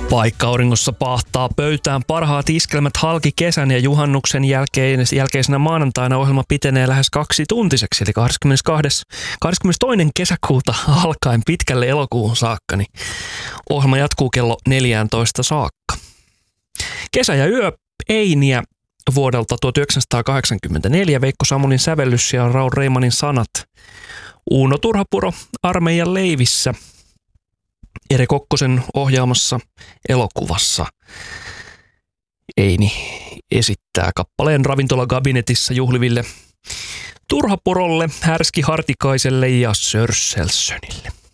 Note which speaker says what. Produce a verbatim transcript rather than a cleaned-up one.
Speaker 1: Vaikka auringossa pahtaa pöytään parhaat iskelmät halki kesän ja juhannuksen jälkeen, jälkeisenä maanantaina ohjelma pitenee lähes kaksi tuntiseksi, eli kahdeskymmenestoinen kahdeskymmenestoinen kesäkuuta alkaen pitkälle elokuuhun saakka, niin ohjelma jatkuu kello neljätoista saakka. Kesä ja yö Einiä vuodelta tuhatyhdeksänsataakahdeksankymmentäneljä, Veikko Samulin sävellys ja Raul Reimanin sanat. Uuno Turhapuro armeijan leivissä. Ere Kokkosen ohjaamassa elokuvassa. Eini esittää kappaleen ravintolakabinetissa juhliville Turhapurolle, Härski Hartikaiselle ja Sörsselsönille.